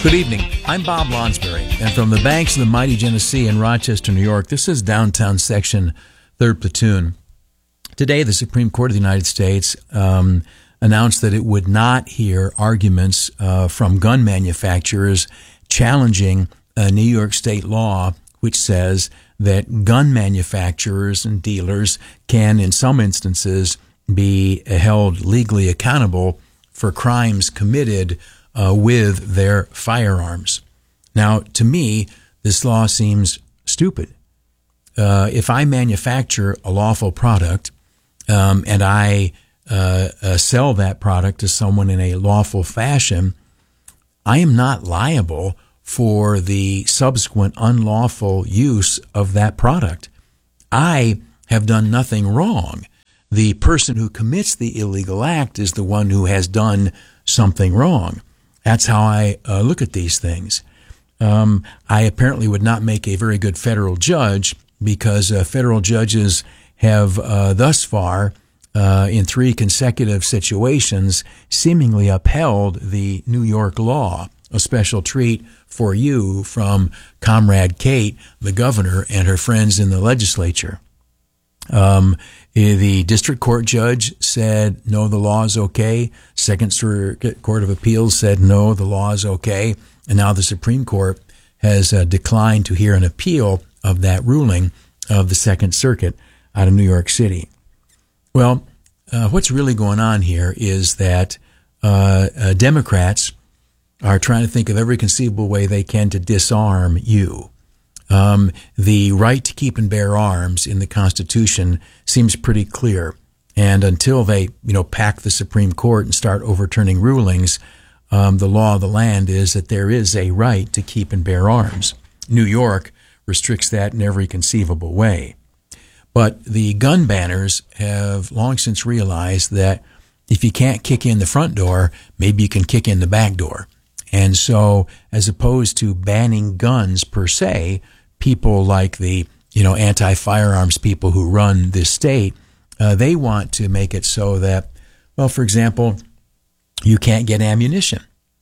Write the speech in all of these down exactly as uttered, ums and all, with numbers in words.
Good evening. I'm Bob Lonsberry, and from the banks of the mighty Genesee in Rochester, New York, this is Downtown Section, third Platoon. Today, the Supreme Court of the United States um, announced that it would not hear arguments uh, from gun manufacturers challenging a New York state law which says that gun manufacturers and dealers can, in some instances, be held legally accountable for crimes committed uh, with their firearms. Now, to me, this law seems stupid. Uh, if I manufacture a lawful product um, and I uh, uh, sell that product to someone in a lawful fashion, I am not liable for the subsequent unlawful use of that product. I have done nothing wrong. The person who commits the illegal act is the one who has done something wrong. That's how I uh, look at these things. Um, I apparently would not make a very good federal judge because uh, federal judges have uh, thus far, uh, in three consecutive situations, seemingly upheld the New York law. A special treat for you from Comrade Kate, the governor, and her friends in the legislature. Um, the district court judge said, no, the law is okay. Second Circuit Court of Appeals said, no, the law is okay. And now the Supreme Court has uh, declined to hear an appeal of that ruling of the Second Circuit out of New York City. Well, uh, what's really going on here is that uh, uh, Democrats are trying to think of every conceivable way they can to disarm you. Um, the right to keep and bear arms in the Constitution seems pretty clear. And until they, you know, pack the Supreme Court and start overturning rulings, um, the law of the land is that there is a right to keep and bear arms. New York restricts that in every conceivable way. But the gun banners have long since realized that if you can't kick in the front door, maybe you can kick in the back door. And so, as opposed to banning guns per se, people like the, you know, anti-firearms people who run this state, uh, they want to make it so that, well, for example, you can't get ammunition.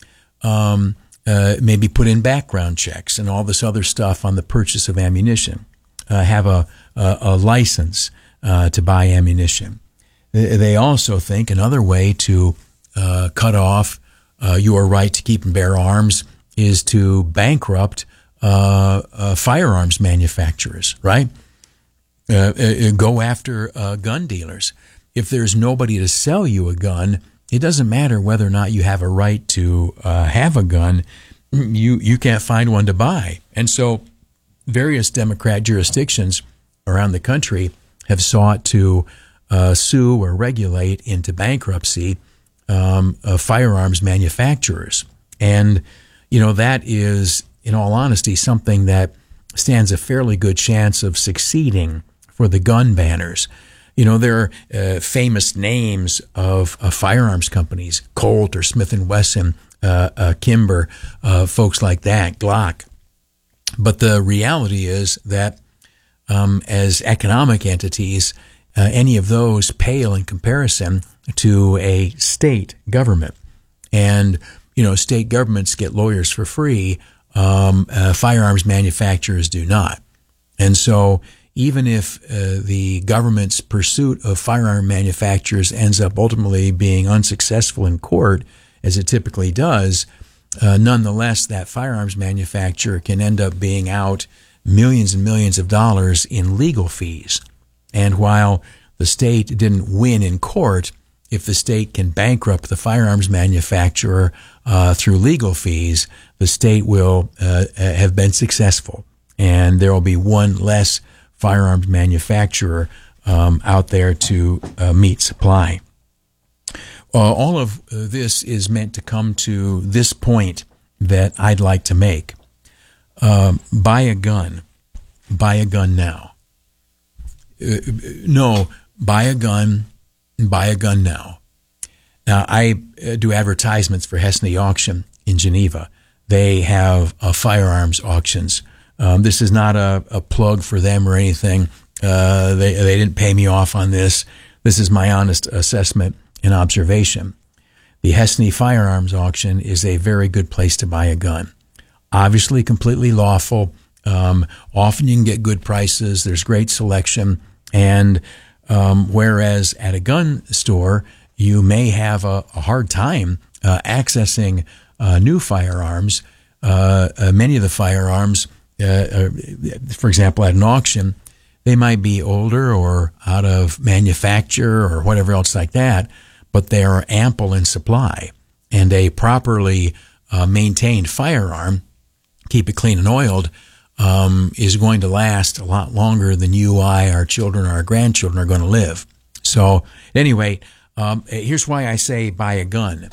Um, uh, maybe put in background checks and all this other stuff on the purchase of ammunition. Uh, have a, a, a license uh, to buy ammunition. They also think another way to uh, cut off Uh, your right to keep and bear arms is to bankrupt uh, uh, firearms manufacturers, right? Uh, uh, go after uh, gun dealers. If there's nobody to sell you a gun, it doesn't matter whether or not you have a right to uh, have a gun. You you can't find one to buy. And so various Democrat jurisdictions around the country have sought to uh, sue or regulate into bankruptcy Um, uh, firearms manufacturers. And, you know, that is, in all honesty, something that stands a fairly good chance of succeeding for the gun banners. You know, there are uh, famous names of uh, firearms companies, Colt or Smith and Wesson, uh, uh, Kimber, uh, folks like that, Glock. But the reality is that um, as economic entities, uh, any of those pale in comparison to a state government. And, you know, state governments get lawyers for free. Um, uh, firearms manufacturers do not. And so even if uh, the government's pursuit of firearm manufacturers ends up ultimately being unsuccessful in court, as it typically does, uh, nonetheless, that firearms manufacturer can end up being out millions and millions of dollars in legal fees. And while the state didn't win in court, if the state can bankrupt the firearms manufacturer uh, through legal fees, the state will uh, have been successful, and there will be one less firearms manufacturer um, out there to uh, meet supply. Uh, all of this is meant to come to this point that I'd like to make. Um, buy a gun. Buy a gun now. Uh, no, buy a gun. Buy a gun now. Now, I do advertisements for Hesney Auction in Geneva. They have uh, firearms auctions. Um, this is not a, a plug for them or anything. Uh, they they didn't pay me off on this. This is my honest assessment and observation. the Hesney Firearms Auction is a very good place to buy a gun. Obviously, completely lawful. Um, often you can get good prices. There's great selection. And um, whereas at a gun store, you may have a, a hard time uh, accessing uh, new firearms. Uh, uh, many of the firearms, uh, uh, for example, at an auction, they might be older or out of manufacture or whatever else like that, but they are ample in supply. And a properly uh, maintained firearm, keep it clean and oiled, um, is going to last a lot longer than you, I, our children, our grandchildren are going to live. So anyway, um, here's why I say buy a gun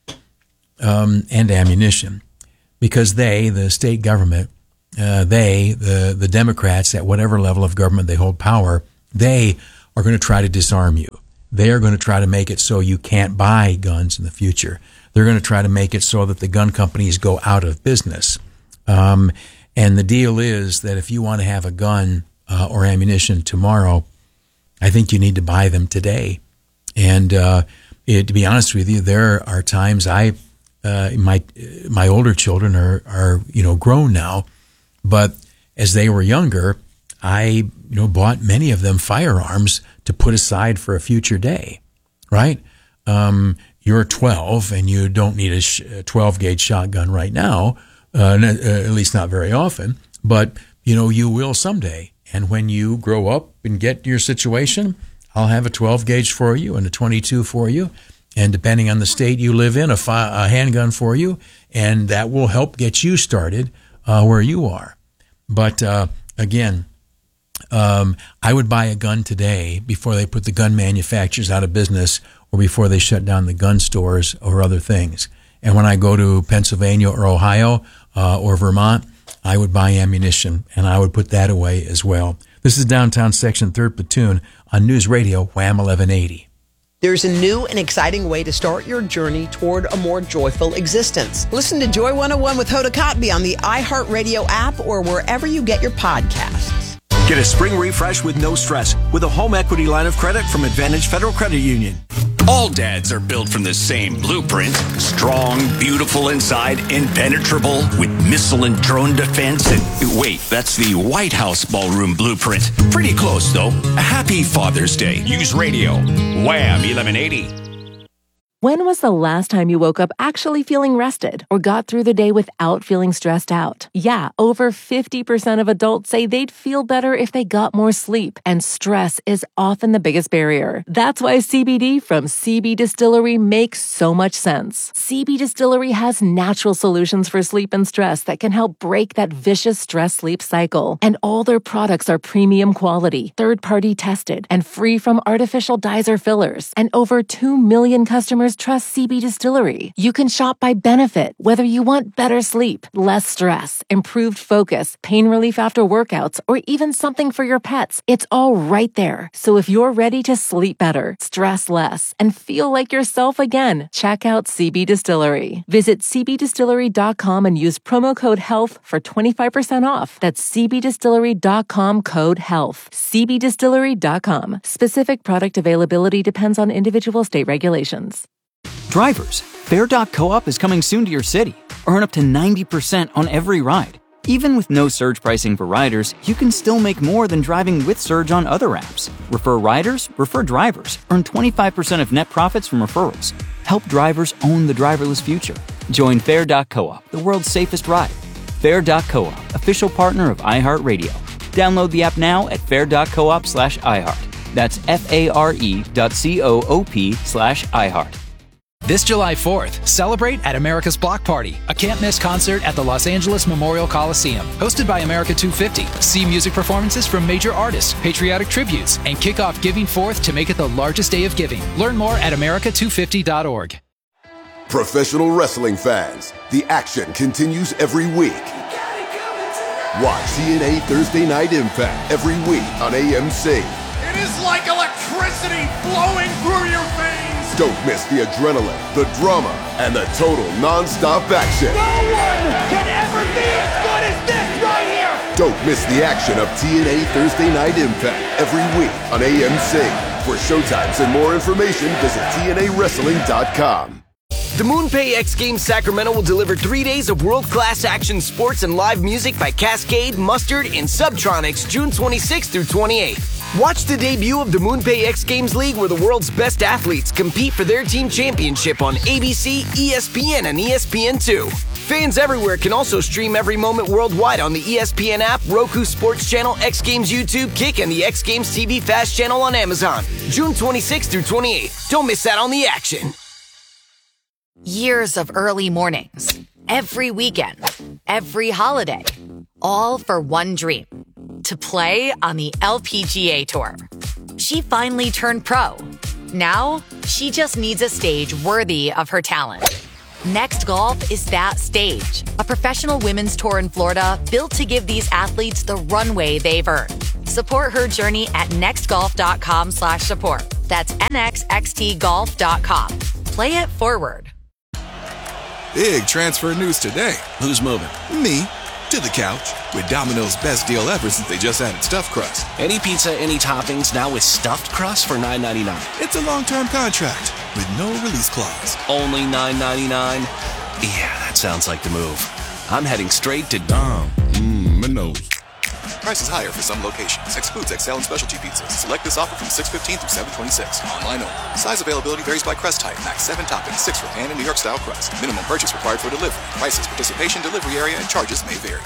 um, and ammunition. Because they, the state government, uh, they, the, the Democrats at whatever level of government they hold power, they are going to try to disarm you. They are going to try to make it so you can't buy guns in the future. They're going to try to make it so that the gun companies go out of business. Um, and the deal is that if you want to have a gun uh, or ammunition tomorrow, I think you need to buy them today. And uh, it, to be honest with you, there are times I, uh, my my older children are are you know grown now, but as they were younger, I you know bought many of them firearms to put aside for a future day, right? Um, you're twelve and you don't need a twelve gauge shotgun right now, uh, at least not very often, but you know you will someday. And when you grow up and get your situation, I'll have a twelve gauge for you and a twenty-two for you. And depending on the state you live in, a, fi- a handgun for you. And that will help get you started uh, where you are. But uh, again, um, I would buy a gun today before they put the gun manufacturers out of business or before they shut down the gun stores or other things. And when I go to Pennsylvania or Ohio uh, or Vermont, I would buy ammunition, and I would put that away as well. This is Downtown Section, third Platoon on News Radio, Wham eleven eighty. There's a new and exciting way to start your journey toward a more joyful existence. Listen to Joy one oh one with Hoda Kotb on the iHeartRadio app or wherever you get your podcasts. Get a spring refresh with no stress with a home equity line of credit from Advantage Federal Credit Union. All dads are built from the same blueprint. Strong, beautiful inside, impenetrable, with missile and drone defense. And wait, that's the White House ballroom blueprint. Pretty close, though. A happy Father's Day. Use radio. Wham eleven eighty. When was the last time you woke up actually feeling rested or got through the day without feeling stressed out? Yeah, over fifty percent of adults say they'd feel better if they got more sleep, and stress is often the biggest barrier. That's why C B D from C B Distillery makes so much sense. C B Distillery has natural solutions for sleep and stress that can help break that vicious stress-sleep cycle. And all their products are premium quality, third-party tested, and free from artificial dyes or fillers. And over two million customers trust C B Distillery. You can shop by benefit, whether you want better sleep, less stress, improved focus, pain relief after workouts, or even something for your pets. It's all right there. So if you're ready to sleep better, stress less, and feel like yourself again, check out C B Distillery. Visit c b distillery dot com and use promo code HEALTH for twenty-five percent off. That's c b distillery dot com code HEALTH. c b distillery dot com. Specific product availability depends on individual state regulations. Drivers, Fare dot coop is coming soon to your city. Earn up to ninety percent on every ride. Even with no surge pricing for riders, you can still make more than driving with Surge on other apps. Refer riders, refer drivers. Earn twenty-five percent of net profits from referrals. Help drivers own the driverless future. Join Fare dot coop, the world's safest ride. Fare dot coop, official partner of iHeartRadio. Download the app now at fare dot coop slash iHeart. That's F-A-R-E dot C-O-O-P slash iHeart. This July fourth, celebrate at America's Block Party, a can't-miss concert at the Los Angeles Memorial Coliseum. Hosted by America two fifty. See music performances from major artists, patriotic tributes, and kick off Giving Fourth to make it the largest day of giving. Learn more at america two fifty dot org. Professional wrestling fans, the action continues every week. Watch T N A Thursday Night Impact every week on A M C. It is like electricity flowing through your veins. Don't miss the adrenaline, the drama, and the total non-stop action. No one can ever be as good as this right here. Don't miss the action of T N A Thursday Night Impact every week on A M C. For showtimes and more information, visit T N A wrestling dot com. The MoonPay X Games Sacramento will deliver three days of world-class action sports and live music by Cascade, Mustard, and Subtronics June twenty-sixth through twenty-eighth. Watch the debut of the MoonPay X Games League, where the world's best athletes compete for their team championship on A B C, E S P N, and E S P N two. Fans everywhere can also stream every moment worldwide on the E S P N app, Roku Sports Channel, X Games YouTube, Kick, and the X Games T V Fast Channel on Amazon. June twenty-sixth through twenty-eighth. Don't miss out on the action. Years of early mornings, every weekend, every holiday, all for one dream, to play on the L P G A Tour. She finally turned pro. Now, she just needs a stage worthy of her talent. Next Golf is that stage, a professional women's tour in Florida built to give these athletes the runway they've earned. Support her journey at nextgolf.com slash support. That's N X X T golf dot com. Play it forward. Big transfer news today. Who's moving? Me. To the couch. With Domino's best deal ever since they just added stuffed crust. Any pizza, any toppings, now with stuffed crust for nine ninety-nine. It's a long-term contract with no release clause. Only nine ninety-nine? Yeah, that sounds like the move. I'm heading straight to Dom. Mmm, Minos. Prices higher for some locations. Excludes X L and specialty pizzas. Select this offer from six fifteen through seven twenty-six. Online only. Size availability varies by crust type. Max seven toppings, six for pan and New York style crust. Minimum purchase required for delivery. Prices, participation, delivery area, and charges may vary.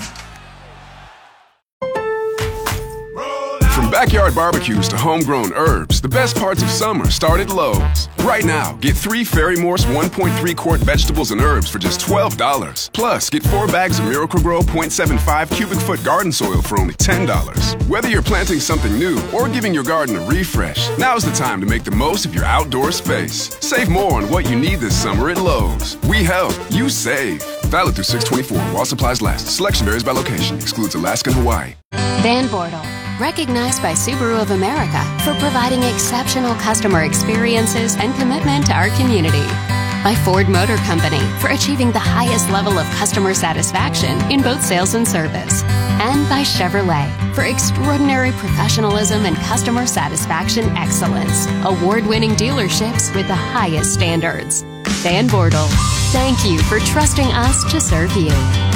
From backyard barbecues to homegrown herbs, the best parts of summer start at Lowe's. Right now, get three Fairy Morse one point three quart vegetables and herbs for just twelve dollars. Plus, get four bags of Miracle-Gro point seven five cubic foot garden soil for only ten dollars. Whether you're planting something new or giving your garden a refresh, now's the time to make the most of your outdoor space. Save more on what you need this summer at Lowe's. We help, you save. Valid through six twenty-four while supplies last. Selection varies by location. Excludes Alaska and Hawaii. Van Bortle, recognized by Subaru of America for providing exceptional customer experiences and commitment to our community. By Ford Motor Company for achieving the highest level of customer satisfaction in both sales and service. And by Chevrolet for extraordinary professionalism and customer satisfaction excellence. Award-winning dealerships with the highest standards. Van Bortle, thank you for trusting us to serve you.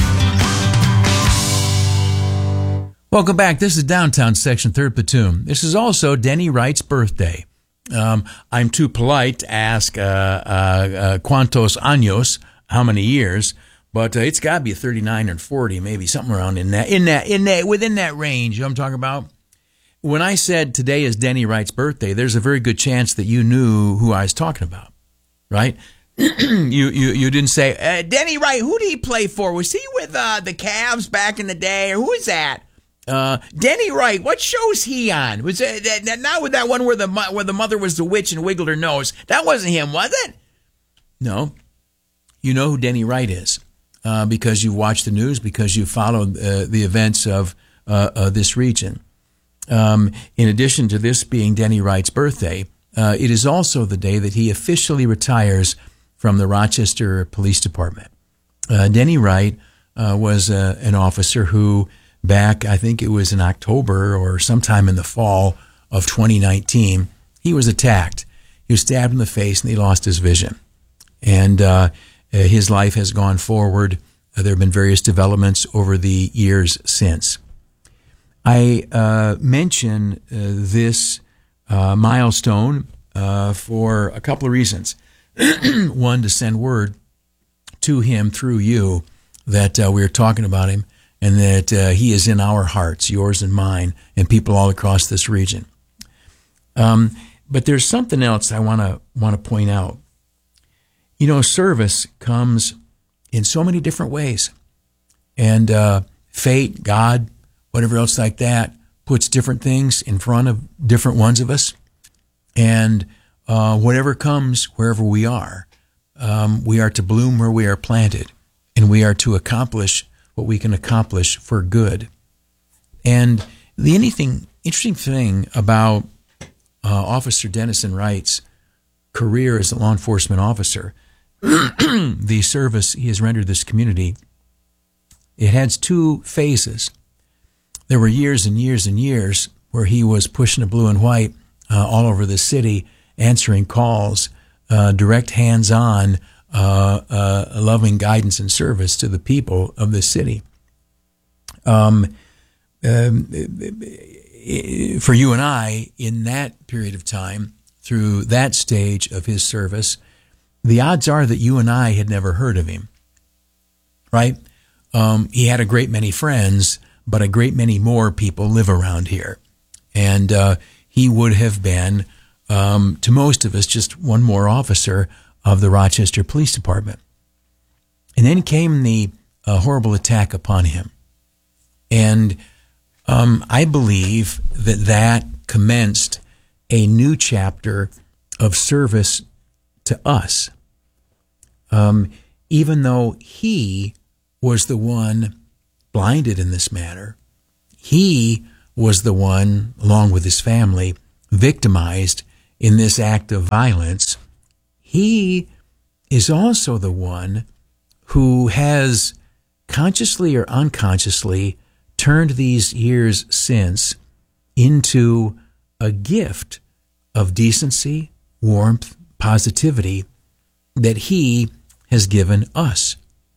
Welcome back. This is Downtown Section, third Platoon. This is also Denny Wright's birthday. Um, I'm too polite to ask uh, uh, uh, cuantos años, how many years, but uh, it's got to be thirty-nine or forty, maybe something around in that, in that, in that, within that range. You know what I'm talking about? When I said today is Denny Wright's birthday, there's a very good chance that you knew who I was talking about, right? you, you you didn't say uh, Denny Wright. Who did he play for? Was he with uh, the Cavs back in the day, or who is that? Uh, Denny Wright, what show's he on? Was it that, that, not with that one where the where the mother was the witch and wiggled her nose? That wasn't him, was it? No. You know who Denny Wright is uh, because you watch the news, because you followed uh, the events of uh, uh, this region. Um, in addition to this being Denny Wright's birthday, uh, it is also the day that he officially retires from the Rochester Police Department. Uh, Denny Wright uh, was uh, an officer who, back, I think it was in October or sometime in the fall of twenty nineteen, he was attacked. He was stabbed in the face and he lost his vision. And uh, his life has gone forward. Uh, there have been various developments over the years since. I uh, mention uh, this uh, milestone uh, for a couple of reasons. One, to send word to him through you that uh, we are talking about him, and that uh, he is in our hearts, yours and mine, and people all across this region. Um, but there's something else I want to want to point out. You know, service comes in so many different ways, and uh, fate, God, whatever else like that, puts different things in front of different ones of us, and uh, whatever comes wherever we are, um, we are to bloom where we are planted, and we are to accomplish what we can accomplish for good. And the anything interesting thing about uh, Officer Dennison Wright's career as a law enforcement officer, the service he has rendered this community, it has two phases. There were years and years and years where he was pushing a blue and white uh, all over the city, answering calls, uh, direct hands-on uh, uh, loving guidance and service to the people of the city. Um, um, for you and I, in that period of time, through that stage of his service, the odds are that you and I had never heard of him, right? Um, he had a great many friends, but a great many more people live around here. And uh, he would have been, um, to most of us, just one more officer of the Rochester Police Department. And then came the uh, horrible attack upon him. And um, I believe that that commenced a new chapter of service to us. Um, even though he was the one blinded in this matter, he was the one, along with his family, victimized in this act of violence. He is also the one who has consciously or unconsciously turned these years since into a gift of decency, warmth, positivity that he has given us.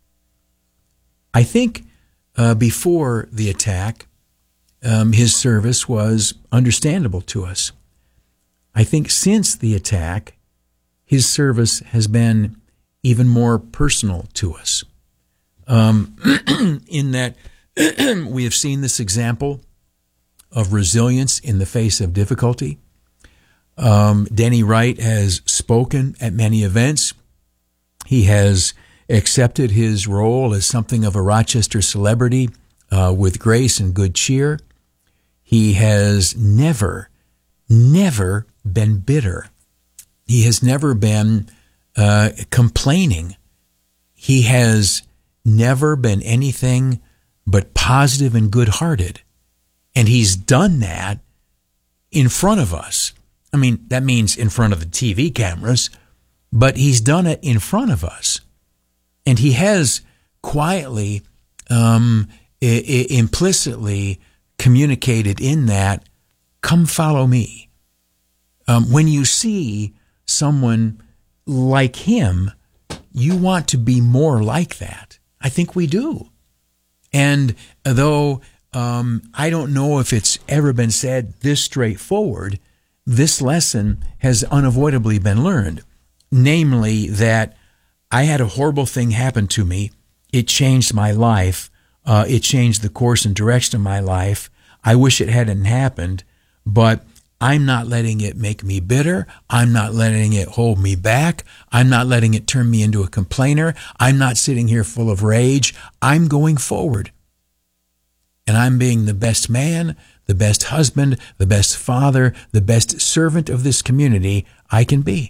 I think uh, before the attack, um, his service was understandable to us. I think since the attack, his service has been even more personal to us. Um, in that we have seen this example of resilience in the face of difficulty. Um, Denny Wright has spoken at many events. He has accepted his role as something of a Rochester celebrity uh, with grace and good cheer. He has never, never been bitter. He has never been uh, complaining. He has never been anything but positive and good-hearted. And he's done that in front of us. I mean, that means in front of the T V cameras, but he's done it in front of us. And he has quietly, um, I- I implicitly communicated in that, come follow me. Um, when you see someone like him, you want to be more like that. I think we do. And though um, I don't know if it's ever been said this straightforward, this lesson has unavoidably been learned. Namely, that I had a horrible thing happen to me. It changed my life. Uh, it changed the course and direction of my life. I wish it hadn't happened, but I'm not letting it make me bitter. I'm not letting it hold me back. I'm not letting it turn me into a complainer. I'm not sitting here full of rage. I'm going forward. And I'm being the best man, the best husband, the best father, the best servant of this community I can be.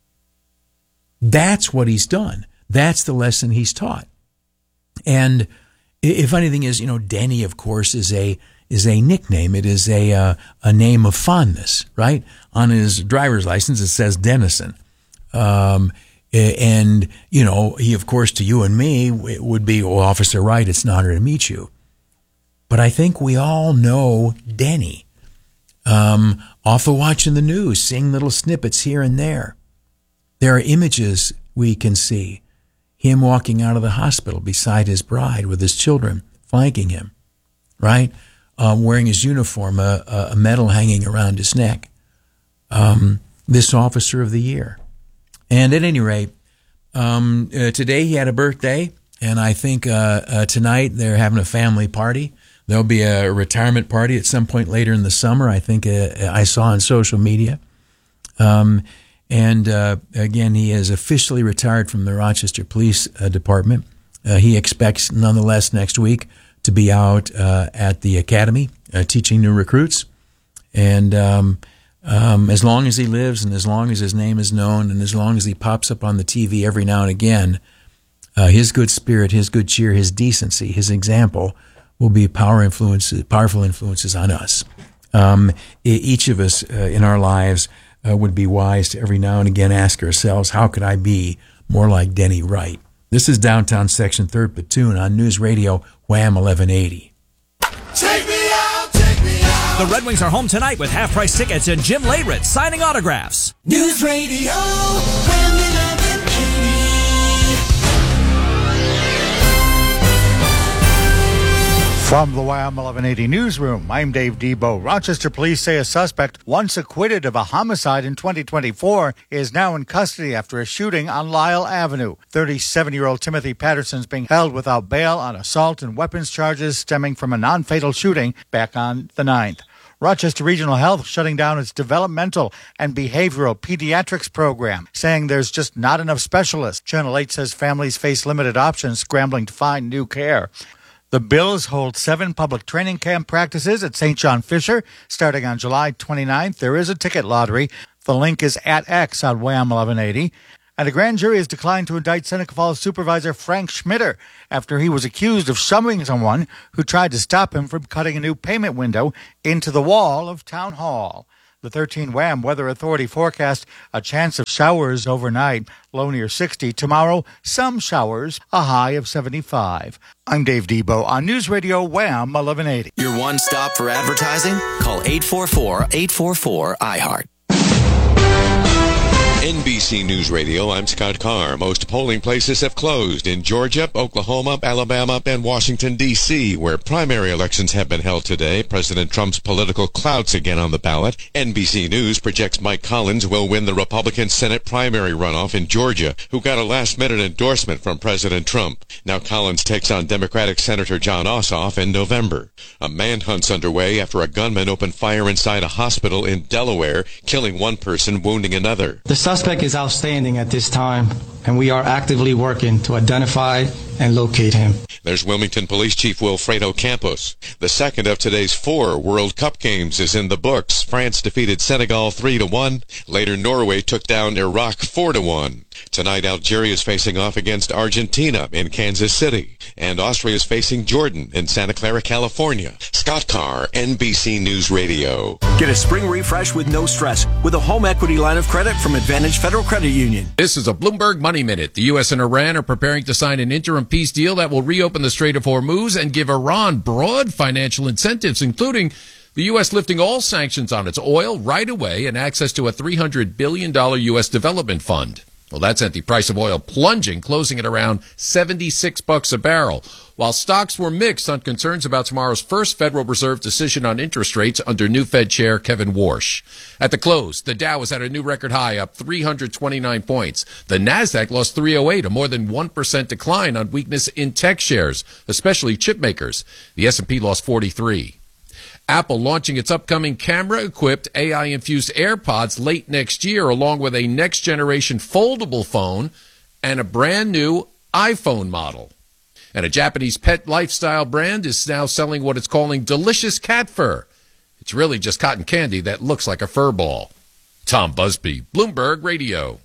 That's what he's done. That's the lesson he's taught. And if anything is, you know, Denny, of course, is a is a nickname. It is a uh, a name of fondness, right? On his driver's license, it says Dennison. Um, and, you know, he, of course, to you and me, it would be, oh, Officer Wright, it's an honor to meet you. But I think we all know Denny. Um, off of watching the news, seeing little snippets here and there. There are images we can see. Him walking out of the hospital beside his bride with his children, flanking him, right? Um, wearing his uniform, a, a medal hanging around his neck. Um, this officer of the year. And at any rate, um, uh, today he had a birthday, and I think uh, uh, tonight they're having a family party. There'll be a retirement party at some point later in the summer, I think uh, I saw on social media. Um, and uh, again, he is officially retired from the Rochester Police uh, Department. Uh, he expects, nonetheless, next week to be out uh, at the academy uh, teaching new recruits. And um, um, as long as he lives and as long as his name is known and as long as he pops up on the T V every now and again, uh, his good spirit, his good cheer, his decency, his example will be power influences, powerful influences on us. Um, each of us uh, in our lives uh, would be wise to every now and again ask ourselves, how could I be more like Denny Wright? This is Downtown Section, third Platoon on News Radio Wham eleven eighty. Take me out, take me out. The Red Wings are home tonight with half-price tickets and Jim Leyritz signing autographs. News Radio Wham eleven eighty. From the Wham eleven eighty newsroom, I'm Dave Debo. Rochester police say a suspect, once acquitted of a homicide in twenty twenty-four, is now in custody after a shooting on Lyle Avenue. thirty-seven-year-old Timothy Patterson is being held without bail on assault and weapons charges stemming from a non-fatal shooting back on the ninth. Rochester Regional Health shutting down its developmental and behavioral pediatrics program, saying there's just not enough specialists. Channel eight says families face limited options, scrambling to find new care. The Bills hold seven public training camp practices at Saint John Fisher starting on July twenty-ninth. There is a ticket lottery. The link is at X on Wham eleven eighty. And a grand jury has declined to indict Seneca Falls Supervisor Frank Schmitter after he was accused of shoving someone who tried to stop him from cutting a new payment window into the wall of Town Hall. The thirteen Wham Weather Authority forecast a chance of showers overnight, low near sixty. Tomorrow, some showers, a high of seventy-five. I'm Dave Debo on News Radio Wham eleven eighty. Your one stop for advertising? Call eight four four, eight four four, I heart. N B C News Radio, I'm Scott Carr. Most polling places have closed in Georgia, Oklahoma, Alabama, and Washington, D C, where primary elections have been held today. President Trump's political clout's again on the ballot. N B C News projects Mike Collins will win the Republican Senate primary runoff in Georgia, who got a last-minute endorsement from President Trump. Now Collins takes on Democratic Senator John Ossoff in November. A manhunt's underway after a gunman opened fire inside a hospital in Delaware, killing one person, wounding another. The suspect is outstanding at this time, and we are actively working to identify and locate him. There's Wilmington Police Chief Wilfredo Campos. The second of today's four World Cup games is in the books. France defeated Senegal three to one. Later, Norway took down Iraq four to one. Tonight, Algeria is facing off against Argentina in Kansas City. And Austria is facing Jordan in Santa Clara, California. Scott Carr, N B C News Radio. Get a spring refresh with no stress with a home equity line of credit from Advantage Federal Credit Union. This is a Bloomberg Money Minute. The U S and Iran are preparing to sign an interim peace deal that will reopen the Strait of Hormuz and give Iran broad financial incentives, including the U S lifting all sanctions on its oil right away and access to a three hundred billion dollars U S development fund. Well, that sent the price of oil plunging, closing at around seventy-six bucks a barrel, while stocks were mixed on concerns about tomorrow's first Federal Reserve decision on interest rates under new Fed Chair Kevin Warsh. At the close, the Dow was at a new record high, up three hundred twenty-nine points. The Nasdaq lost three oh eight, a more than one percent decline on weakness in tech shares, especially chip makers. The S and P lost forty-three. Apple launching its upcoming camera-equipped A I-infused AirPods late next year, along with a next-generation foldable phone and a brand-new iPhone model. And a Japanese pet lifestyle brand is now selling what it's calling delicious cat fur. It's really just cotton candy that looks like a fur ball. Tom Busby, Bloomberg Radio.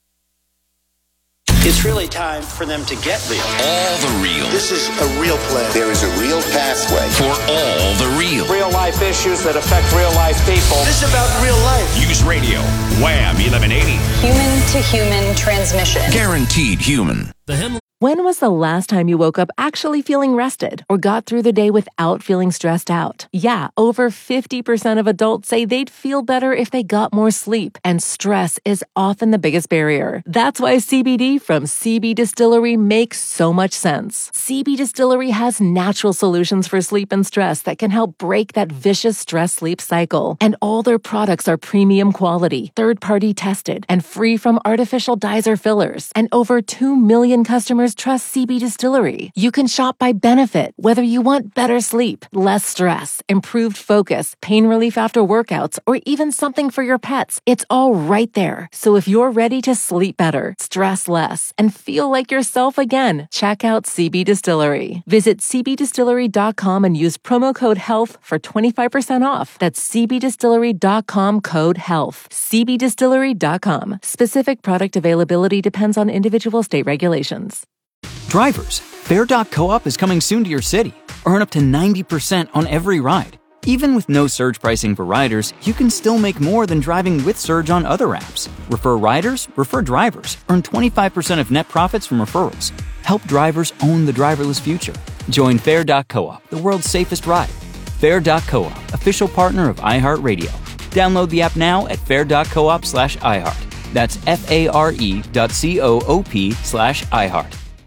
It's really time for them to get real. All the real. This is a real plan. There is a real pathway. For all the real. Real life issues that affect real life people. This is about real life. News Radio. Wham eleven eighty. Human to human transmission. Guaranteed human. The hem- When was the last time you woke up actually feeling rested or got through the day without feeling stressed out? Yeah, over fifty percent of adults say they'd feel better if they got more sleep, and stress is often the biggest barrier. That's why C B D from C B Distillery makes so much sense. C B Distillery has natural solutions for sleep and stress that can help break that vicious stress-sleep cycle. And all their products are premium quality, third-party tested, and free from artificial dyes or fillers. And over two million customers trust C B Distillery. You can shop by benefit, whether you want better sleep, less stress, improved focus, pain relief after workouts, or even something for your pets. It's all right there. So if you're ready to sleep better, stress less, and feel like yourself again, check out C B Distillery. Visit c b distillery dot com and use promo code HEALTH for twenty-five percent off. That's c b distillery dot com code HEALTH. c b distillery dot com. Specific product availability depends on individual state regulations. Drivers, Fair dot coop is coming soon to your city. Earn up to ninety percent on every ride. Even with no surge pricing for riders, you can still make more than driving with surge on other apps. Refer riders, refer drivers. Earn twenty-five percent of net profits from referrals. Help drivers own the driverless future. Join Fair dot coop, the world's safest ride. Fair dot coop, official partner of iHeartRadio. Download the app now at fair dot coop slash iHeart. That's F A R E dot C O O P slash iHeart.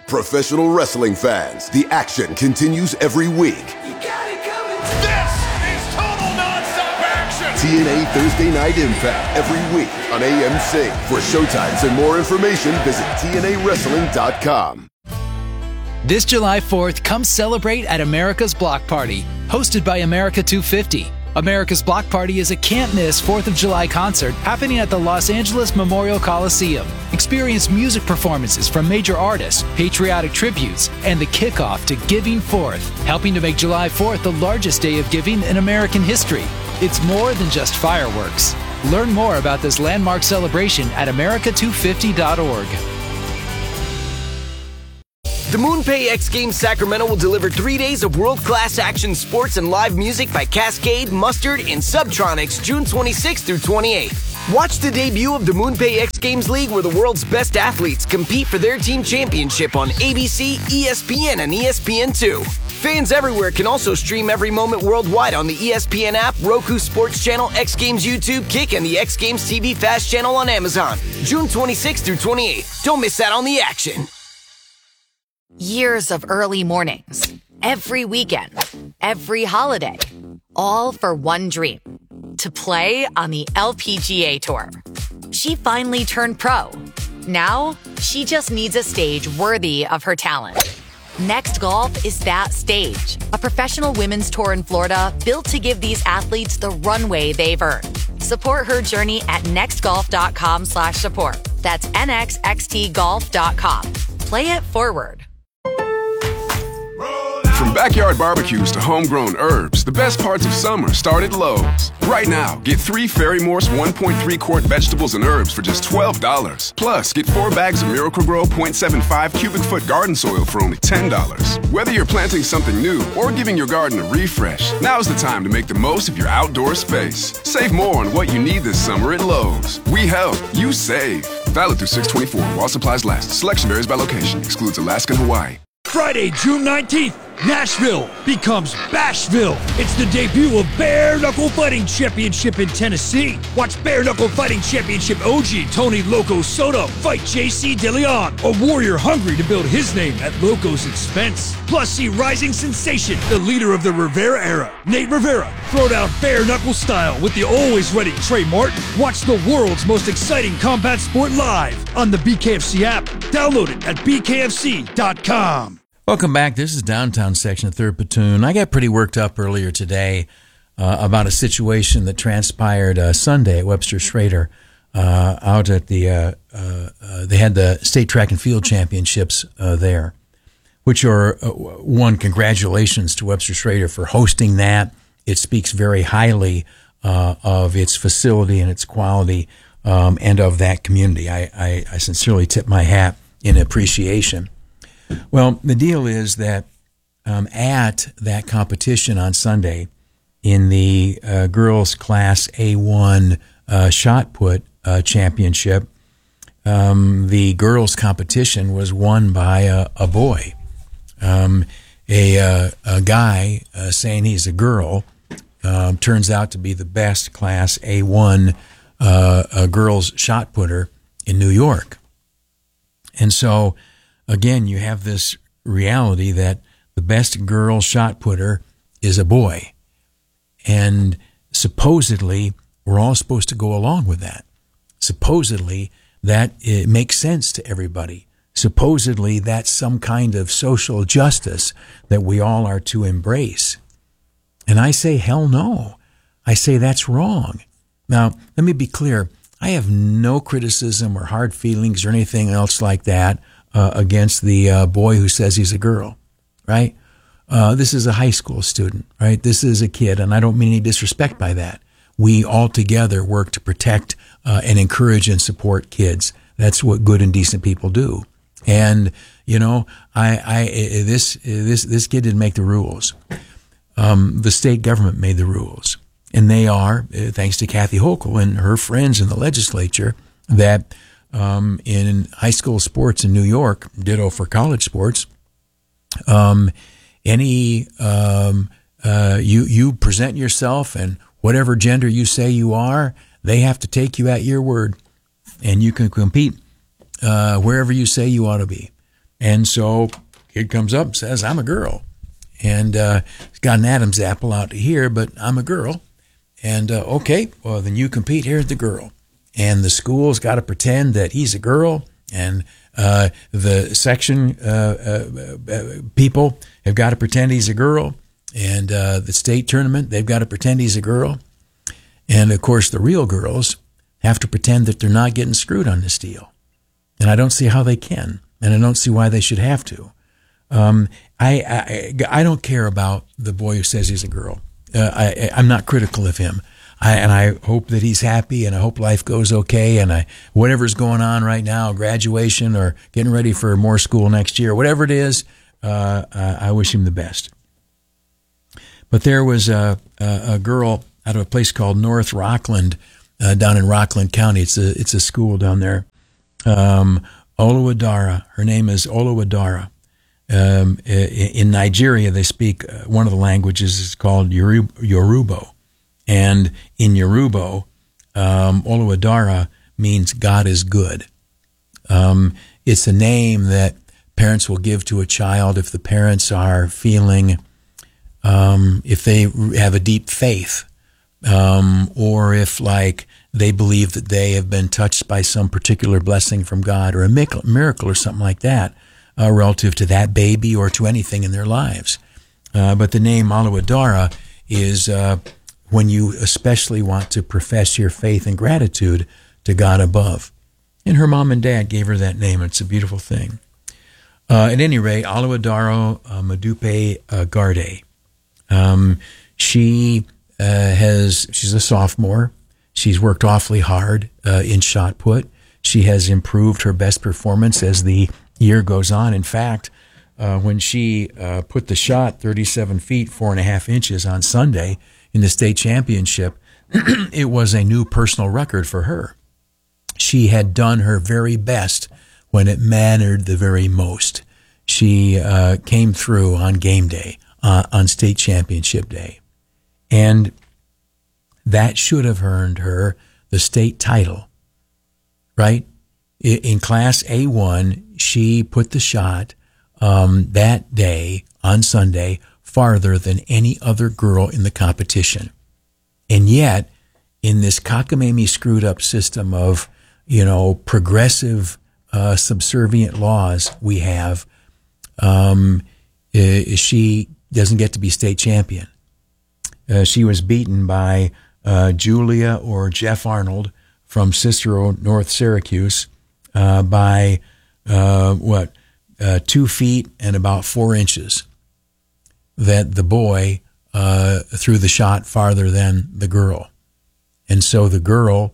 Professional wrestling fans, the action continues every week. This is total nonstop action. T N A Thursday Night Impact every week on A M C. For showtimes and more information, visit T N A wrestling dot com. This July fourth, come celebrate at America's Block Party, hosted by America two fifty. America's Block Party is a can't-miss fourth of July concert happening at the Los Angeles Memorial Coliseum. Experience music performances from major artists, patriotic tributes, and the kickoff to Giving Fourth, helping to make July fourth the largest day of giving in American history. It's more than just fireworks. Learn more about this landmark celebration at America two fifty dot org. The MoonPay X Games Sacramento will deliver three days of world-class action sports and live music by Cascade, Mustard, and Subtronics June twenty-sixth through twenty-eighth. Watch the debut of the MoonPay X Games League, where the world's best athletes compete for their team championship on A B C, E S P N, and E S P N two. Fans everywhere can also stream every moment worldwide on the E S P N app, Roku Sports Channel, X Games YouTube, Kick, and the X Games T V Fast Channel on Amazon. June twenty-sixth through twenty-eighth. Don't miss out on the action. Years of early mornings, every weekend, every holiday, all for one dream, to play on the L P G A Tour. She finally turned pro. Now, she just needs a stage worthy of her talent. Next Golf is that stage, a professional women's tour in Florida built to give these athletes the runway they've earned. Support her journey at nextgolf.com slash support. That's N X X T golf dot com. Play it forward. From backyard barbecues to homegrown herbs, the best parts of summer start at Lowe's. Right now, get three Ferry-Morse one point three quart vegetables and herbs for just twelve dollars. Plus, get four bags of Miracle-Gro zero point seven five cubic foot garden soil for only ten dollars. Whether you're planting something new or giving your garden a refresh, now's the time to make the most of your outdoor space. Save more on what you need this summer at Lowe's. We help, you save. Valid through six twenty-four while supplies last. Selection varies by location. Excludes Alaska and Hawaii. Friday, June nineteenth, Nashville becomes Bashville. It's the debut of Bare Knuckle Fighting Championship in Tennessee. Watch Bare Knuckle Fighting Championship O G Tony Loco Soto fight J C DeLeon, a warrior hungry to build his name at Loco's expense. Plus, see rising sensation, the leader of the Rivera era, Nate Rivera, throw down bare knuckle style with the always ready Trey Martin. Watch the world's most exciting combat sport live on the B K F C app. Download it at B K F C dot com. Welcome back. This is Downtown Section of third Platoon. I got pretty worked up earlier today uh, about a situation that transpired uh, Sunday at Webster Schrader uh, out at the, uh, uh, uh, they had the state track and field championships uh, there, which are, uh, one, congratulations to Webster Schrader for hosting that. It speaks very highly uh, of its facility and its quality um, and of that community. I, I, I sincerely tip my hat in appreciation. Well, the deal is that um, at that competition on Sunday in the uh, girls' Class A one uh, shot put uh, championship, um, the girls' competition was won by a, a boy, um, a, uh, a guy uh, saying he's a girl. Um, turns out to be the best Class A one uh, a girls' shot putter in New York, and so. Again, you have this reality that the best girl shot putter is a boy. And supposedly, we're all supposed to go along with that. Supposedly, that it makes sense to everybody. Supposedly, that's some kind of social justice that we all are to embrace. And I say, hell no. I say that's wrong. Now, let me be clear. I have no criticism or hard feelings or anything else like that Uh, against the uh, boy who says he's a girl, right? Uh, this is a high school student, right? This is a kid, and I don't mean any disrespect by that. We all together work to protect uh, and encourage and support kids. That's what good and decent people do. And you know, I, I this this this kid didn't make the rules. Um, the state government made the rules, and they are, thanks to Kathy Hochul and her friends in the legislature, that. Um, in high school sports in New York, ditto for college sports, um, any, um, uh, you, you present yourself and whatever gender you say you are, they have to take you at your word and you can compete, uh, wherever you say you ought to be. And so kid comes up and says, I'm a girl. And uh, he's got an Adam's apple out to here, but I'm a girl. And, uh, okay, well, then you compete. Here's the girl. And the school's got to pretend that he's a girl. And uh, the section uh, uh, uh, people have got to pretend he's a girl. And uh, the state tournament, they've got to pretend he's a girl. And, of course, the real girls have to pretend that they're not getting screwed on this deal. And I don't see how they can. And I don't see why they should have to. Um, I, I I don't care about the boy who says he's a girl. Uh, I, I'm not critical of him. I, and I hope that he's happy, and I hope life goes okay. And I whatever's going on right now, graduation or getting ready for more school next year, whatever it is, uh, I wish him the best. But there was a, a, a girl out of a place called North Rockland, uh, down in Rockland County. It's a it's a school down there. Um, Oluwadara. Her name is Oluwadara. Um, in Nigeria, they speak uh, one of the languages is called Yoruba, Yoruba. And in Yoruba, um, Oluwadara means God is good. Um, it's a name that parents will give to a child if the parents are feeling, um, if they have a deep faith, um, or if like they believe that they have been touched by some particular blessing from God or a miracle or something like that. Uh, relative to that baby or to anything in their lives. Uh, but the name Oluwadara is uh, when you especially want to profess your faith and gratitude to God above. And her mom and dad gave her that name. It's a beautiful thing. Uh, at any rate, Oluwadara uh, Madupe uh, Garde. Um, she uh, has, she's a sophomore. She's worked awfully hard uh, in shot put. She has improved her best performance as the year goes on. In fact, uh, when she uh, put the shot thirty-seven feet, four and a half inches on Sunday in the state championship, it was a new personal record for her. She had done her very best when it mattered the very most. She uh, came through on game day, uh, on state championship day. And that should have earned her the state title, right? In Class A one, she put the shot um, that day, on Sunday, farther than any other girl in the competition. And yet, in this cockamamie screwed up system of, you know, progressive, uh, subservient laws we have, um, uh, she doesn't get to be state champion. Uh, she was beaten by uh, Julia or Jeff Arnold from Cicero, North Syracuse, uh, by, uh, what, uh, two feet and about four inches. That the boy uh, threw the shot farther than the girl. And so the girl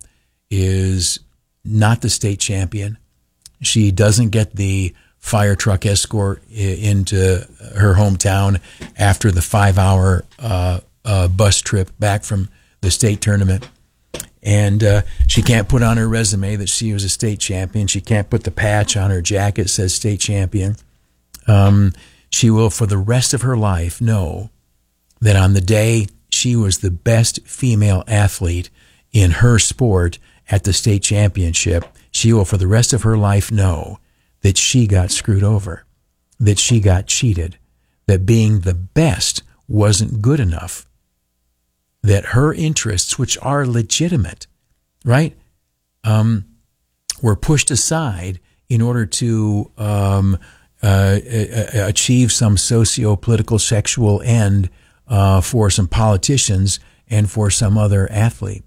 is not the state champion. She doesn't get the fire truck escort into her hometown after the five-hour uh, uh, bus trip back from the state tournament. And uh, she can't put on her resume that she was a state champion. She can't put the patch on her jacket that says state champion. Um, she will, for the rest of her life, know that on the day she was the best female athlete in her sport at the state championship, she will, for the rest of her life, know that she got screwed over, that she got cheated, that being the best wasn't good enough, that her interests, which are legitimate, right, um, were pushed aside in order to um, uh, achieve some socio-political sexual end uh, for some politicians and for some other athlete.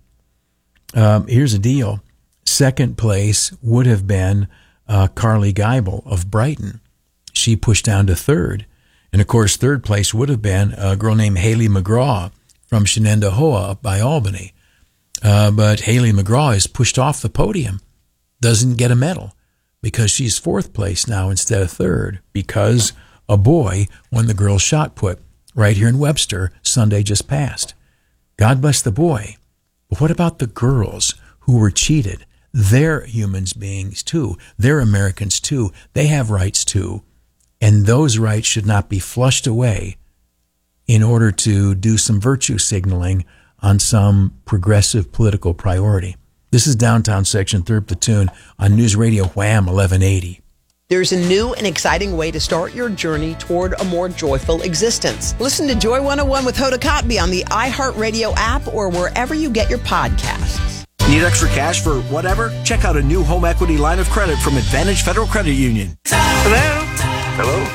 Um, here's the deal. Second place would have been uh, Carly Geibel of Brighton. She pushed down to third. And, of course, third place would have been a girl named Haley McGraw from Shenendehowa up by Albany. Uh, but Haley McGraw is pushed off the podium, doesn't get a medal because she's fourth place now instead of third because a boy won the girls' shot put right here in Webster Sunday just passed. God bless the boy. But what about the girls who were cheated? They're human beings too. They're Americans too. They have rights too. And those rights should not be flushed away in order to do some virtue signaling on some progressive political priority. This is Downtown Section, third Platoon on News Radio Wham eleven eighty. There's a new and exciting way to start your journey toward a more joyful existence. Listen to Joy one oh one with Hoda Kotb on the iHeartRadio app or wherever you get your podcasts. Need extra cash for whatever? Check out a new home equity line of credit from Advantage Federal Credit Union. Hello? Hello?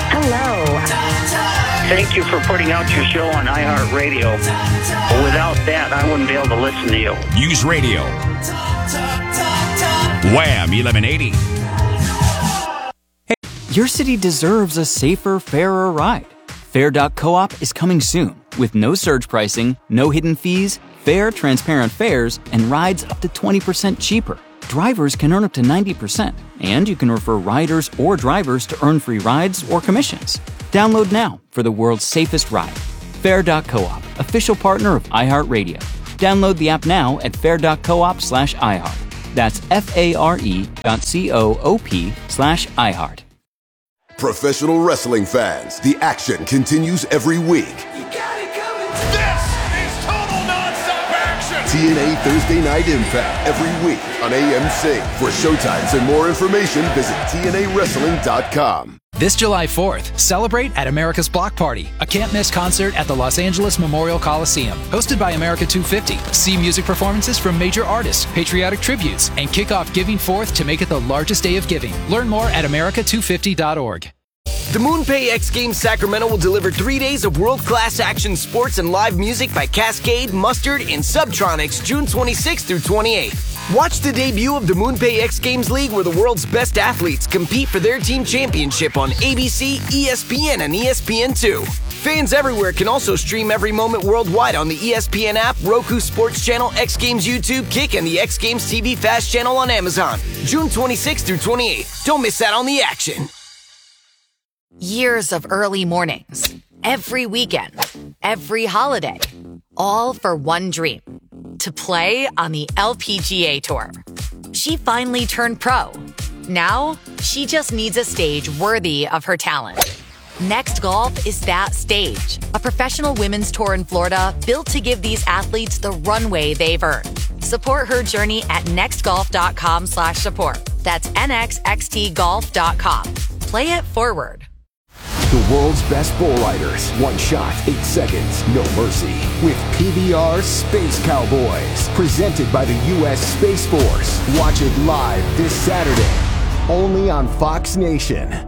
Hello. Thank you for putting out your show on iHeartRadio. Without that, I wouldn't be able to listen to you. News Radio. Wham eleven eighty. Your city deserves a safer, fairer ride. Fair dot coop is coming soon with no surge pricing, no hidden fees, fair, transparent fares, and rides up to twenty percent cheaper. Drivers can earn up to ninety percent, and you can refer riders or drivers to earn free rides or commissions. Download now for the world's safest ride. Fair dot coop, official partner of iHeartRadio. Download the app now at fair dot coop slash iHeart. That's F-A-R-E dot C-O-O-P slash iHeart. Professional wrestling fans, the action continues every week. This is total nonstop action. T N A Thursday Night Impact every week on A M C. For showtimes and more information, visit T N A wrestling dot com. This July fourth, celebrate at America's Block Party, a can't-miss concert at the Los Angeles Memorial Coliseum. Hosted by America two fifty. See music performances from major artists, patriotic tributes, and kick off Giving Fourth to make it the largest day of giving. Learn more at America two fifty dot org. The MoonPay X Games Sacramento will deliver three days of world-class action sports and live music by Cascade, Mustard, and Subtronics June twenty-sixth through twenty-eighth. Watch the debut of the MoonPay X Games League where the world's best athletes compete for their team championship on A B C, E S P N, and E S P N two. Fans everywhere can also stream every moment worldwide on the E S P N app, Roku Sports Channel, X Games YouTube, Kick, and the X Games T V Fast Channel on Amazon. June twenty-sixth through twenty-eighth. Don't miss out on the action. Years of early mornings, every weekend, every holiday, all for one dream, to play on the L P G A Tour. She finally turned pro. Now, she just needs a stage worthy of her talent. Next Golf is that stage, a professional women's tour in Florida built to give these athletes the runway they've earned. Support her journey at nextgolf.com slash support. That's N X X T golf dot com. Play it forward. The world's best bull riders. One shot, eight seconds, no mercy. With P B R Space Cowboys. Presented by the U S Space Force. Watch it live this Saturday. Only on Fox Nation.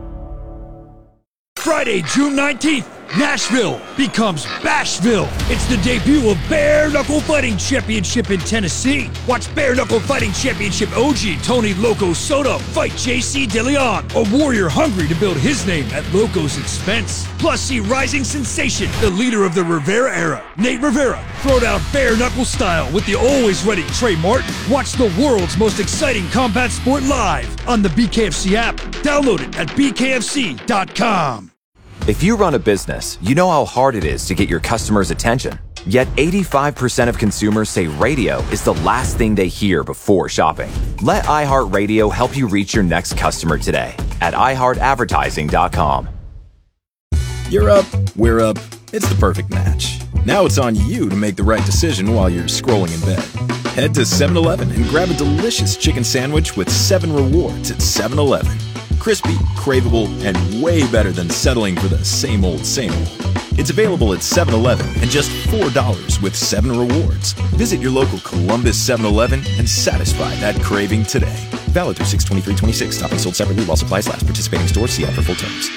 Friday, June nineteenth, Nashville becomes Bashville. It's the debut of Bare Knuckle Fighting Championship in Tennessee. Watch Bare Knuckle Fighting Championship O G Tony Loco Soto fight J C DeLeon, a warrior hungry to build his name at Loco's expense. Plus, see rising sensation, the leader of the Rivera era, Nate Rivera, throw down bare knuckle style with the always ready Trey Martin. Watch the world's most exciting combat sport live on the B K F C app. Download it at B K F C dot com. If you run a business, you know how hard it is to get your customers' attention. Yet eighty-five percent of consumers say radio is the last thing they hear before shopping. Let iHeartRadio help you reach your next customer today at i heart advertising dot com. You're up, we're up. It's the perfect match. Now it's on you to make the right decision while you're scrolling in bed. Head to seven eleven and grab a delicious chicken sandwich with seven rewards at seven eleven. Crispy, craveable, and way better than settling for the same old, same old. It's available at seven eleven and just four dollars with seven rewards. Visit your local Columbus seven eleven and satisfy that craving today. Valid through six twenty-three twenty-six. Topping sold separately while supplies last. Participating stores. See app for full terms.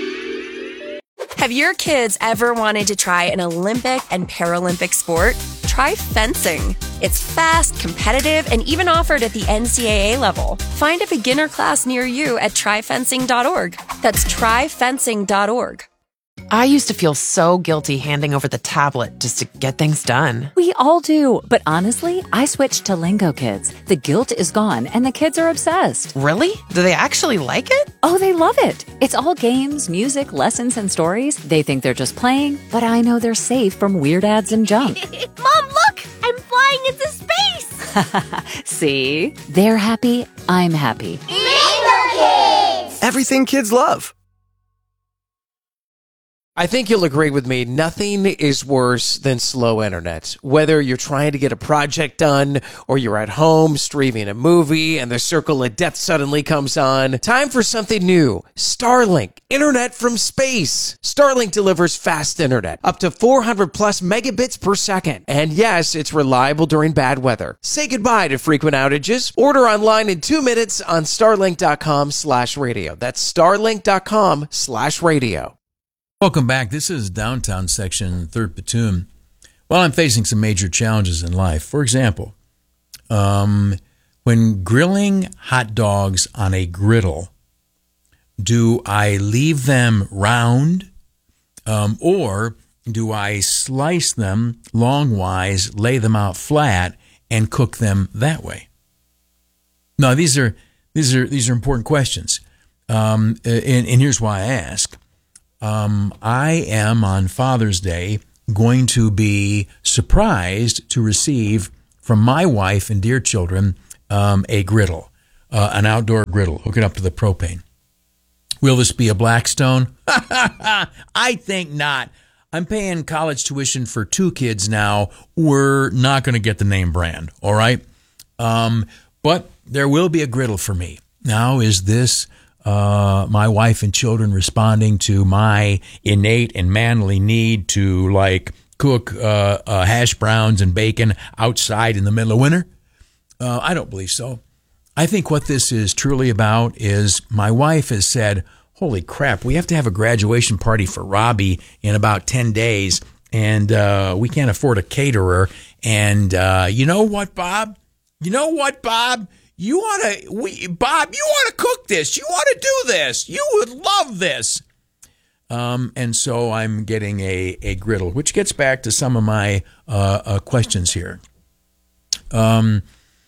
Have your kids ever wanted to try an Olympic and Paralympic sport? Try fencing. It's fast, competitive, and even offered at the N C double A level. Find a beginner class near you at try fencing dot org. That's try fencing dot org. I used to feel so guilty handing over the tablet just to get things done. We all do, but honestly, I switched to Lingo Kids. The guilt is gone, and the kids are obsessed. Really? Do they actually like it? Oh, they love it. It's all games, music, lessons, and stories. They think they're just playing, but I know they're safe from weird ads and junk. Mom, look! I'm flying into space! See? They're happy, I'm happy. Lingo Kids! Everything kids love. I think you'll agree with me. Nothing is worse than slow internet. Whether you're trying to get a project done or you're at home streaming a movie and the circle of death suddenly comes on, time for something new. Starlink, internet from space. Starlink delivers fast internet, up to four hundred plus megabits per second. And yes, it's reliable during bad weather. Say goodbye to frequent outages. Order online in two minutes on starlink.com slash radio. That's starlink.com slash radio. Welcome back. This is Downtown Section, third Platoon. Well, I'm facing some major challenges in life. For example, um, when grilling hot dogs on a griddle, do I leave them round um, or do I slice them longwise, lay them out flat, and cook them that way? Now, these are these are these are important questions, um, and, and here's why I ask. Um, I am on Father's Day going to be surprised to receive from my wife and dear children um, a griddle, uh, an outdoor griddle, hook it up to the propane. Will this be a Blackstone? I think not. I'm paying college tuition for two kids now. We're not going to get the name brand, all right? Um, but there will be a griddle for me. Now, is this Uh, my wife and children responding to my innate and manly need to, like, cook uh, uh, hash browns and bacon outside in the middle of winter? Uh, I don't believe so. I think what this is truly about is my wife has said, holy crap, we have to have a graduation party for Robbie in about ten days, and uh, we can't afford a caterer. And uh, you know what, Bob? You know what, Bob? You want to, we, Bob, you want to cook this. You want to do this. You would love this. Um, and so I'm getting a, a griddle, which gets back to some of my uh, uh, questions here. Um,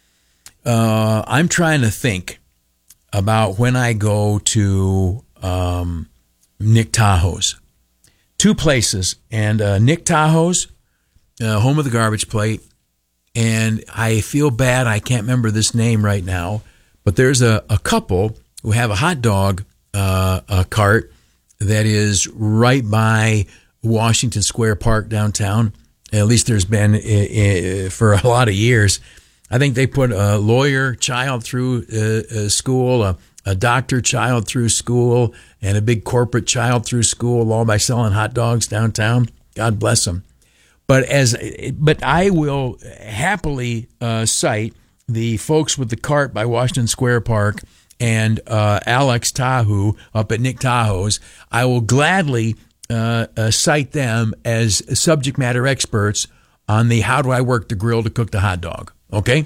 uh, I'm trying to think about when I go to um, Nick Tahoe's. Two places. And uh, Nick Tahoe's, uh, home of the garbage plate. And I feel bad, I can't remember this name right now, but there's a, a couple who have a hot dog uh, a cart that is right by Washington Square Park downtown. At least there's been uh, uh, for a lot of years. I think they put a lawyer child through uh, uh, school, a, a doctor child through school, and a big corporate child through school, all by selling hot dogs downtown. God bless them. But as, but I will happily uh, cite the folks with the cart by Washington Square Park and uh, Alex Tahoe up at Nick Tahoe's. I will gladly uh, uh, cite them as subject matter experts on the how do I work the grill to cook the hot dog. Okay,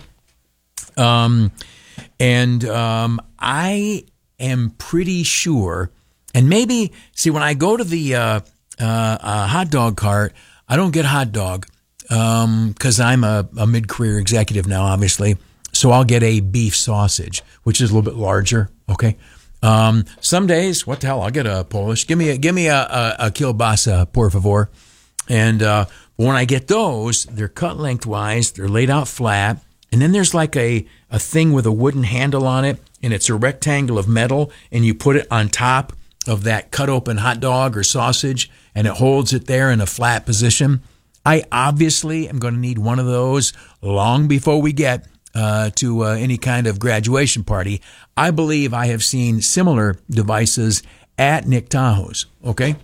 um, and um, I am pretty sure, and maybe see when I go to the uh, uh, uh, hot dog cart. I don't get hot dog because um, I'm a, a mid-career executive now, obviously. So I'll get a beef sausage, which is a little bit larger. Okay. Um, some days, what the hell? I'll get a Polish. Give me a give me a, a, a kielbasa, por favor. And uh, when I get those, they're cut lengthwise. They're laid out flat, and then there's like a a thing with a wooden handle on it, and it's a rectangle of metal, and you put it on top of that cut open hot dog or sausage, and it holds it there in a flat position. I obviously am going to need one of those long before we get uh, to uh, any kind of graduation party. I believe I have seen similar devices at Nick Tahoe's. Okay,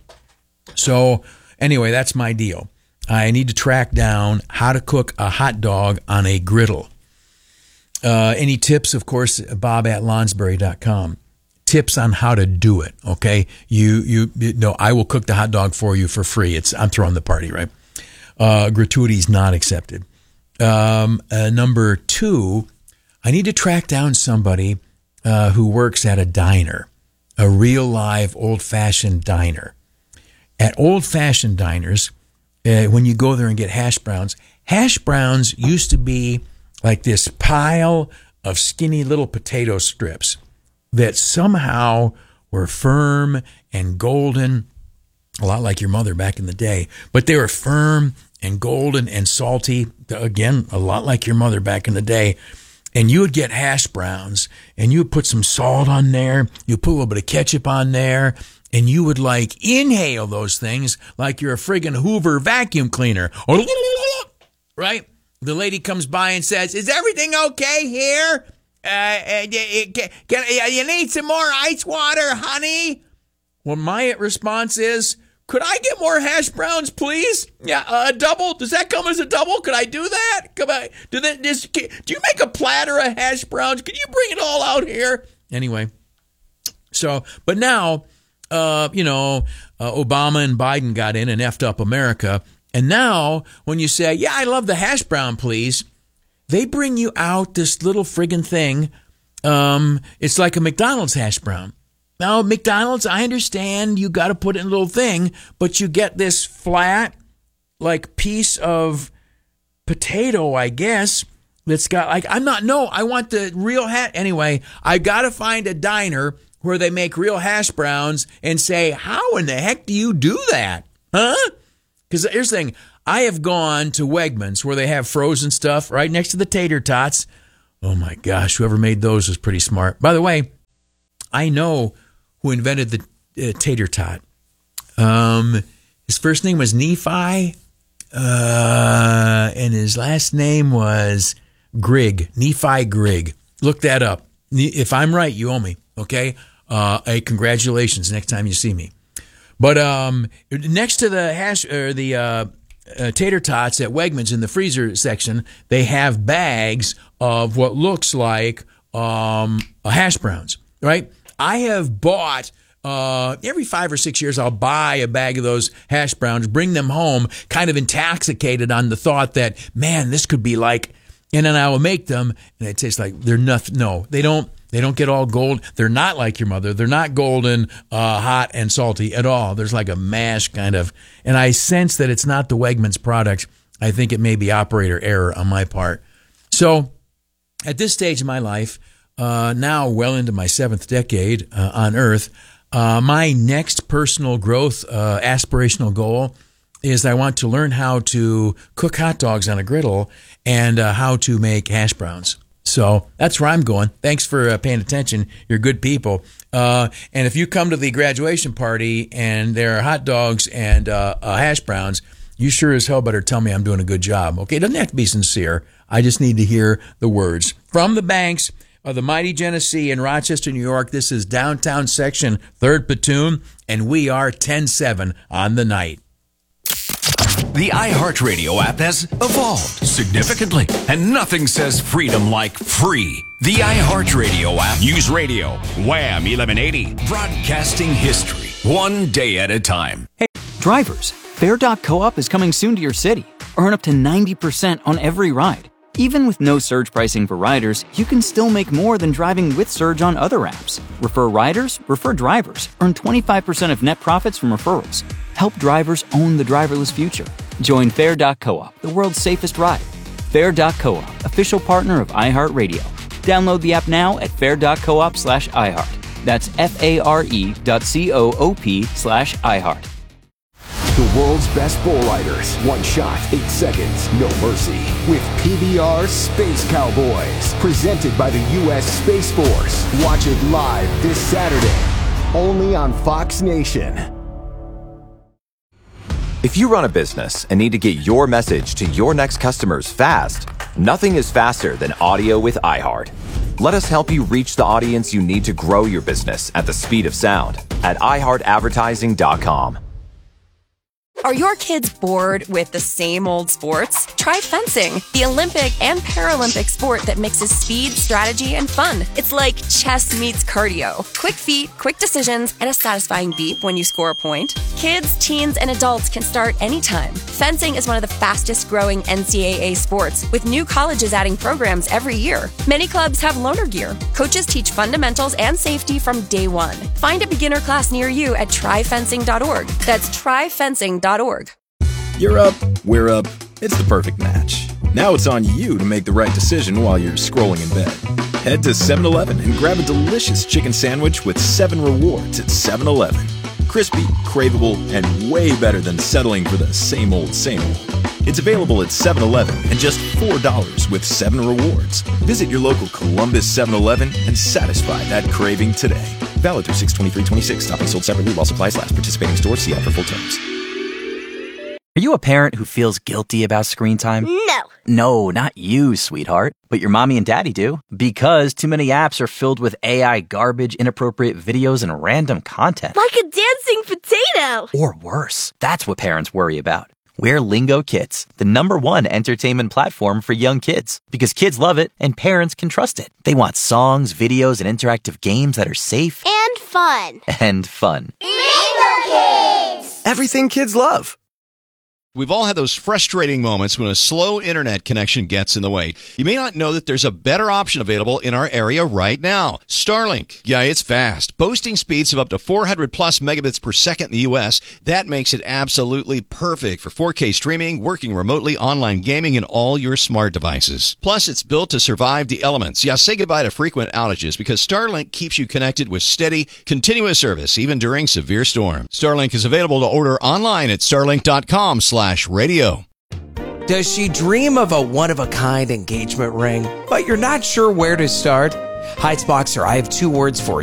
so anyway, that's my deal. I need to track down how to cook a hot dog on a griddle. Uh, any tips? Of course, Bob at Lonsberry dot com. Tips on how to do it, okay? You, you, you know, I will cook the hot dog for you for free. It's I'm throwing the party, right? Uh, gratuities not accepted. Um, uh, number two, I need to track down somebody uh, who works at a diner, a real live old-fashioned diner. At old-fashioned diners, uh, when you go there and get hash browns, hash browns used to be like this pile of skinny little potato strips that somehow were firm and golden, a lot like your mother back in the day, but they were firm and golden and salty, again, a lot like your mother back in the day. And you would get hash browns, and you would put some salt on there, you put a little bit of ketchup on there, and you would like inhale those things like you're a friggin' Hoover vacuum cleaner. Right? The lady comes by and says, is everything okay here? Uh, uh, can, can, uh, you need some more ice water, honey? Well, my response is, could I get more hash browns, please? Yeah, a uh, double? Does that come as a double? Could I do that? Come on. Do, that, this, do you make a platter of hash browns? Could you bring it all out here? Anyway, so, but now, uh, you know, uh, Obama and Biden got in and effed up America. And now, when you say, yeah, I love the hash brown, please, they bring you out this little friggin' thing. Um, it's like a McDonald's hash brown. Now, McDonald's, I understand you got to put it in a little thing, but you get this flat, like, piece of potato, I guess, that's got, like, I'm not, no, I want the real hat. Anyway, I got to find a diner where they make real hash browns and say, how in the heck do you do that? Huh? Because here's the thing. I have gone to Wegmans where they have frozen stuff right next to the tater tots. Oh, my gosh, whoever made those was pretty smart. By the way, I know who invented the uh, tater tot. Um, his first name was Nephi, uh, and his last name was Grigg, Nephi Grigg. Look that up. If I'm right, you owe me, okay? Uh, hey, congratulations next time you see me. But um, next to the hash or the uh, uh, tater tots at Wegmans in the freezer section, they have bags of what looks like um, hash browns, right? I have bought, uh, every five or six years, I'll buy a bag of those hash browns, bring them home, kind of intoxicated on the thought that, man, this could be like, and then I will make them, and it tastes like they're nothing. No, they don't, they don't get all gold. They're not like your mother. They're not golden, uh, hot, and salty at all. There's like a mash kind of, and I sense that it's not the Wegmans product. I think it may be operator error on my part. So at this stage of my life, Uh, now well into my seventh decade uh, on Earth, uh, my next personal growth uh, aspirational goal is I want to learn how to cook hot dogs on a griddle and uh, how to make hash browns. So that's where I'm going. Thanks for uh, paying attention. You're good people. Uh, and if you come to the graduation party and there are hot dogs and uh, uh, hash browns, you sure as hell better tell me I'm doing a good job. Okay, it doesn't have to be sincere. I just need to hear the words. From the banks of the mighty Genesee in Rochester, New York, this is Downtown Section, third Platoon, and we are ten seven on the night. The iHeartRadio app has evolved significantly, and nothing says freedom like free. The iHeartRadio app. Use radio. Wham eleven eighty. Broadcasting history, one day at a time. Hey, drivers, Fair dot coop is coming soon to your city. Earn up to ninety percent on every ride. Even with no surge pricing for riders, you can still make more than driving with surge on other apps. Refer riders, refer drivers. Earn twenty-five percent of net profits from referrals. Help drivers own the driverless future. Join Fair dot coop, the world's safest ride. Fair dot coop, official partner of iHeartRadio. Download the app now at fair dot coop slash iHeart. That's F-A-R-E dot C-O-O-P slash iHeart. The world's best bull riders. One shot, eight seconds, no mercy. With P B R Space Cowboys. Presented by the U S Space Force. Watch it live this Saturday. Only on Fox Nation. If you run a business and need to get your message to your next customers fast, nothing is faster than audio with iHeart. Let us help you reach the audience you need to grow your business at the speed of sound at i heart advertising dot com. Are your kids bored with the same old sports? Try fencing, the Olympic and Paralympic sport that mixes speed, strategy, and fun. It's like chess meets cardio. Quick feet, quick decisions, and a satisfying beep when you score a point. Kids, teens, and adults can start anytime. Fencing is one of the fastest growing N C double A sports, with new colleges adding programs every year. Many clubs have loaner gear. Coaches teach fundamentals and safety from day one. Find a beginner class near you at try fencing dot org. That's try fencing dot org. You're up, we're up, it's the perfect match. Now it's on you to make the right decision while you're scrolling in bed. Head to seven eleven and grab a delicious chicken sandwich with seven rewards at seven eleven. Crispy, craveable, and way better than settling for the same old, same old. It's available at seven eleven and just four dollars with seven rewards. Visit your local Columbus seven eleven and satisfy that craving today. Valid through six twenty-three twenty-six. Stop and sold separately while supplies last. Participating stores. See app for full terms. Are you a parent who feels guilty about screen time? No. No, not you, sweetheart. But your mommy and daddy do. Because too many apps are filled with A I garbage, inappropriate videos, and random content. Like a dancing potato. Or worse. That's what parents worry about. We're Lingo Kids, the number one entertainment platform for young kids. Because kids love it and parents can trust it. They want songs, videos, and interactive games that are safe. And fun. And fun. Lingo Kids! Everything kids love. We've all had those frustrating moments when a slow internet connection gets in the way. You may not know that there's a better option available in our area right now. Starlink. Yeah, it's fast. Boasting speeds of up to four hundred plus megabits per second in the U S. That makes it absolutely perfect for four K streaming, working remotely, online gaming, and all your smart devices. Plus, it's built to survive the elements. Yeah, say goodbye to frequent outages because Starlink keeps you connected with steady, continuous service, even during severe storms. Starlink is available to order online at starlink dot com slash radio. Does she dream of a one-of-a-kind engagement ring, but you're not sure where to start? Heights Boxer, I have two words for